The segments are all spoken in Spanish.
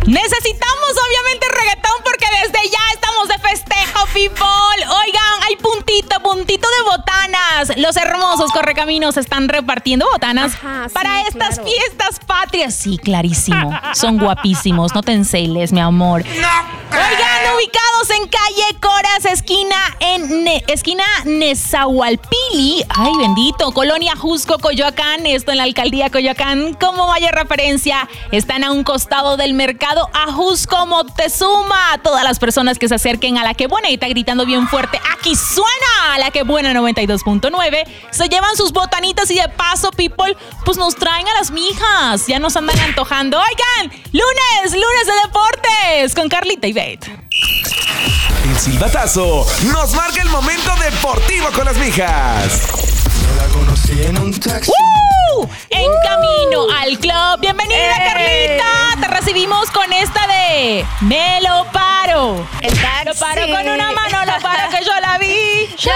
Necesitamos obviamente reggaetón porque desde ya estamos de festejo, people. Oigan, hay puntito de botanas. Los hermosos Correcaminos están repartiendo botanas para estas fiestas patrias. Sí, clarísimo. Son guapísimos. No te enceles, mi amor. Oigan, ubicados en calle Coras, esquina Nezahualpili. Ay, bendito. Colonia Jusco, Coyoacán. Esto en la alcaldía Coyoacán. Como vaya referencia, están a un costado del mercado Ajusco Moctezuma. Todas las personas que se acerquen a La Que Buena y está gritando bien fuerte: aquí suena La Que Buena 92.9. Se llevan sus botanitas y de paso, people, pues nos traen a las mijas. Ya nos andan antojando. Oigan, lunes de deportes con Carlita y Beth. El silbatazo nos marca el momento deportivo con las mijas. La conocí en un taxi. En camino al club. Bienvenida, Carlita. Te recibimos con esta de Me lo paro. El taxi. Lo paro con una mano, lo paro que yo la vi. Yo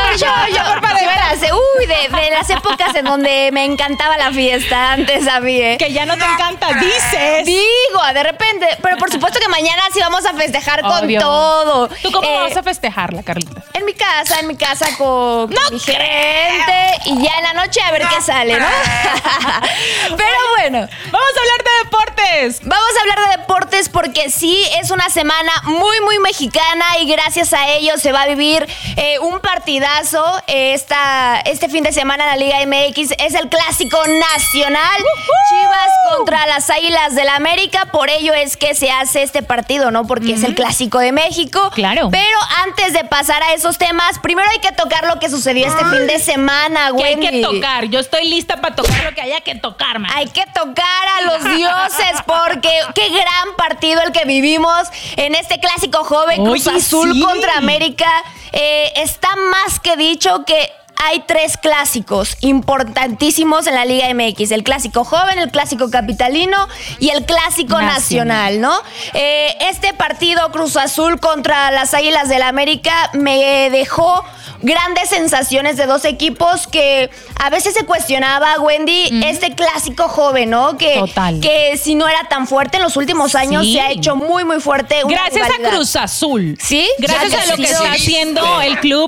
de las épocas en donde me encantaba la fiesta antes a mí, Que ya no te encanta, dices. Digo, de repente, pero por supuesto que mañana sí vamos a festejar Obvio. con todo. ¿Tú cómo vas a festejarla, Carlita? En mi casa con mi gente y ya en la noche a ver qué sale, ¿no? Pero bueno. Vamos a hablar de deportes. Vamos a hablar de deportes porque sí, es una semana muy, muy mexicana y gracias a ello se va a vivir un partidazo este fin de semana en la Liga MX. Es el Clásico Nacional. Chivas contra las Águilas del América. Por ello es que se hace este partido, ¿no? Porque es el Clásico de México. Claro. Pero antes de pasar a esos temas, primero hay que tocar lo que sucedió este fin de semana, güey. ¿Qué hay que tocar? Yo estoy lista para tocar lo que haya que tocar, man. Hay que tocar a los dioses porque qué gran partido el que vivimos en este clásico joven. Cruz Azul contra América. Está más que dicho que hay 3 clásicos importantísimos en la Liga MX. El clásico joven, el clásico capitalino y el clásico nacional, ¿no? Este partido Cruz Azul contra las Águilas del América me dejó grandes sensaciones de dos equipos que a veces se cuestionaba, Wendy, este clásico joven, ¿no? Que si no era tan fuerte en los últimos años se ha hecho muy, muy fuerte. Gracias a Cruz Azul. ¿Sí? Gracias a lo que está haciendo el club.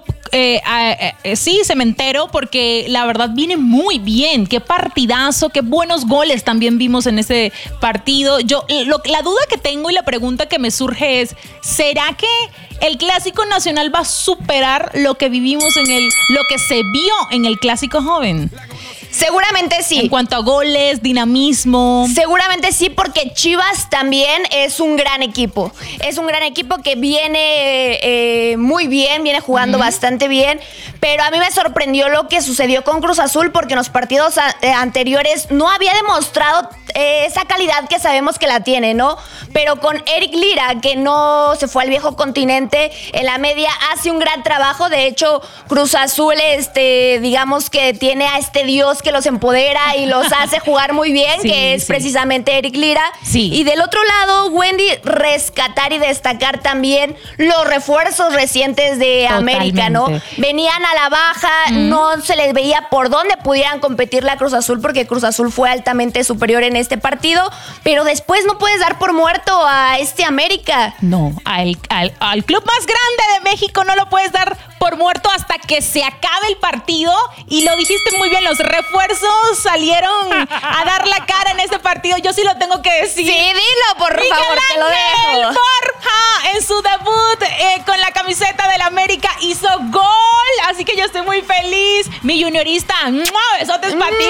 Sí, cementero, porque la verdad viene muy bien. Qué partidazo, qué buenos goles también vimos en ese partido. La duda que tengo y la pregunta que me surge es: ¿será que el Clásico Nacional va a superar lo que vivimos lo que se vio en el Clásico Joven? Seguramente sí. En cuanto a goles, dinamismo. Seguramente sí, porque Chivas también es un gran equipo. Es un gran equipo que viene muy bien, viene jugando bastante bien. Pero a mí me sorprendió lo que sucedió con Cruz Azul, porque en los partidos anteriores no había demostrado esa calidad que sabemos que la tiene, ¿no? Pero con Eric Lira, que no se fue al viejo continente, en la media hace un gran trabajo. De hecho, Cruz Azul, digamos que tiene a este dios que los empodera y los hace jugar muy bien, que es precisamente Eric Lira. Sí. Y del otro lado, Wendy, rescatar y destacar también los refuerzos recientes de América, ¿no? Venían a la baja, no se les veía por dónde pudieran competir la Cruz Azul, porque Cruz Azul fue altamente superior en este partido, pero después no puedes dar por muerto a América. No, al club más grande de México no lo puedes dar por muerto hasta que se acabe el partido. Y lo dijiste muy bien, los refuerzos salieron a dar la cara en este partido. Yo sí lo tengo que decir. Sí, dilo, por favor, te lo dejo. Borja, en su debut con la camiseta del América, hizo gol. Así que yo estoy muy feliz. Mi juniorista, besotes para ti.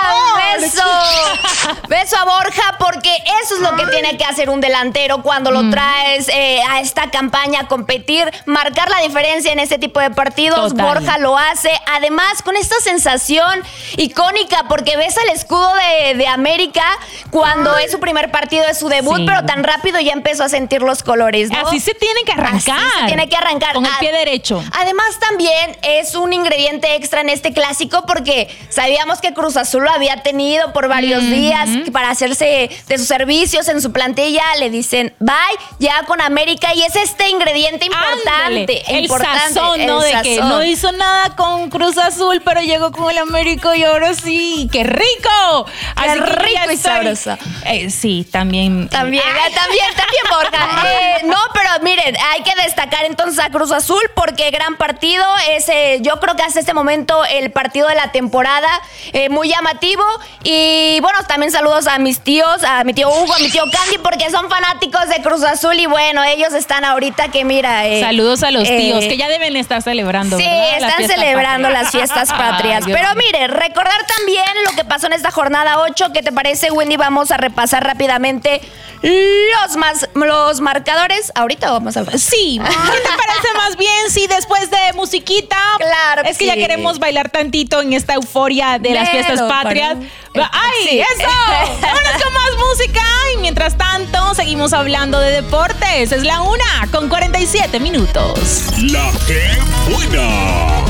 Beso a Borja, porque eso es lo que tiene que hacer un delantero cuando lo traes a esta campaña a competir, marcar la diferencia en este tipo de partidos. Total. Borja lo hace, además con esta sensación icónica, porque ves el escudo de América cuando es su primer partido, es su debut, pero tan rápido ya empezó a sentir los colores, ¿no? Así se tiene que arrancar. Así se tiene que arrancar. Con el pie derecho. Además también es un ingrediente ingrediente extra en este clásico porque sabíamos que Cruz Azul lo había tenido por varios días para hacerse de sus servicios en su plantilla. Le dicen bye, ya con América, y es este ingrediente importante. El sazón, ¿no? De que no hizo nada con Cruz Azul, pero llegó con el América y ahora sí. ¡Qué rico! Qué rico y sabroso. Sí, también. También, Borja. No, pero miren, hay que destacar entonces a Cruz Azul porque gran partido. Yo creo que hasta este momento el partido de la temporada, muy llamativo. Y bueno, también saludos a mis tíos, a mi tío Hugo, a mi tío Candy, porque son fanáticos de Cruz Azul y bueno, ellos están ahorita que mira. Saludos a los tíos, que ya deben estar celebrando. Sí, ¿verdad? están celebrando las fiestas patrias. Pero mire, recordar también lo que pasó en esta jornada 8. ¿Qué te parece, Wendy? Vamos a repasar rápidamente los marcadores. Ahorita vamos a ver. Sí, ¿qué te parece más bien si después de musiquita? Claro que es que ya queremos bailar tantito en esta euforia de las fiestas patrias. ¡Ay, sí. Eso! Vámonos con más música. Y mientras tanto, seguimos hablando de deportes. Es la 1:47 minutos. La que buena.